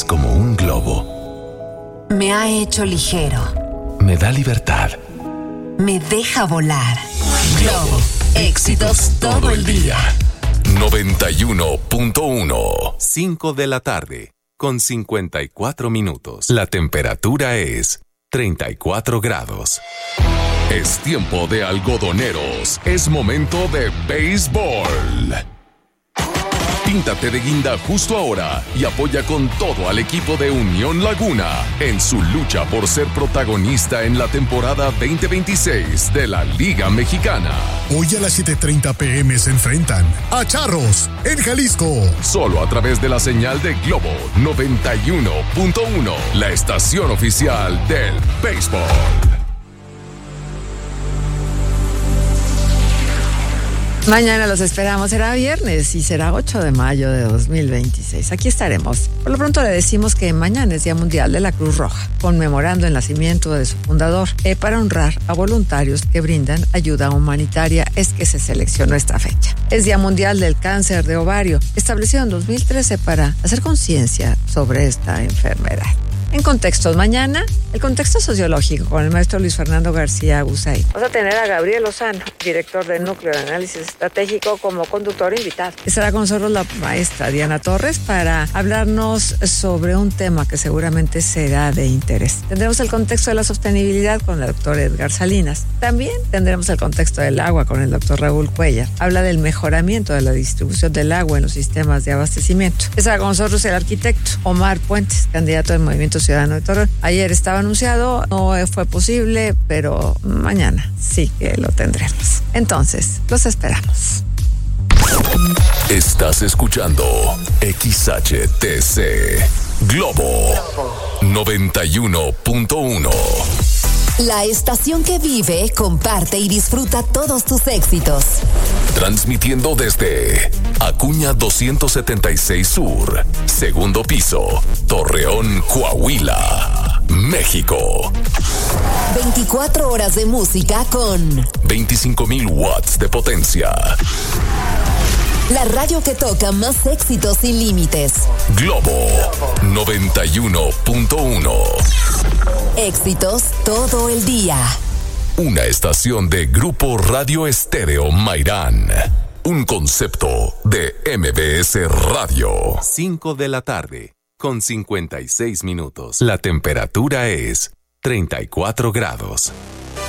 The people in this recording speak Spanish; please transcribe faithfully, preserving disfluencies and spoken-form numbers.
como un globo. Me ha hecho ligero. Me da libertad. Me deja volar. Globo. Éxitos todo el día. noventa y uno punto uno. cinco de la tarde, con cincuenta y cuatro minutos. La temperatura es treinta y cuatro grados. Es tiempo de algodoneros. Es momento de béisbol. Píntate de guinda justo ahora y apoya con todo al equipo de Unión Laguna en su lucha por ser protagonista en la temporada veinte veintiséis de la Liga Mexicana. Hoy a las siete treinta pm se enfrentan a Charros en Jalisco. Solo a través de la señal de Globo noventa y uno punto uno, la estación oficial del béisbol. Mañana los esperamos, será viernes y será ocho de mayo de dos mil veintiséis. Aquí estaremos. Por lo pronto le decimos que mañana es Día Mundial de la Cruz Roja, conmemorando el nacimiento de su fundador. Eh, para honrar a voluntarios que brindan ayuda humanitaria es que se seleccionó esta fecha. Es Día Mundial del Cáncer de Ovario, establecido en dos mil trece para hacer conciencia sobre esta enfermedad. En contextos, mañana, el contexto sociológico con el maestro Luis Fernando García Gusay. Vamos a tener a Gabriel Lozano, director del Núcleo de Análisis Estratégico, como conductor invitado. Estará con nosotros la maestra Diana Torres para hablarnos sobre un tema que seguramente será de interés. Tendremos el contexto de la sostenibilidad con el doctor Edgar Salinas. También tendremos el contexto del agua con el doctor Raúl Cuellar. Habla del mejoramiento de la distribución del agua en los sistemas de abastecimiento. Estará con nosotros el arquitecto Omar Puentes, candidato del Movimiento Ciudadano de Torreón. Ayer estaba anunciado, no fue posible, pero mañana sí que lo tendremos. Entonces, los esperamos. Estás escuchando X H T C Globo noventa y uno punto uno. La estación que vive, comparte y disfruta todos tus éxitos. Transmitiendo desde Acuña doscientos setenta y seis Sur, segundo piso, Torreón, Coahuila, México. veinticuatro horas de música con veinticinco mil watts de potencia. La radio que toca más éxitos sin límites. Globo noventa y uno punto uno. Éxitos todo el día. Una estación de Grupo Radio Estéreo Mairán. Un concepto de M B S Radio. cinco de la tarde, con cincuenta y seis minutos. La temperatura es treinta y cuatro grados.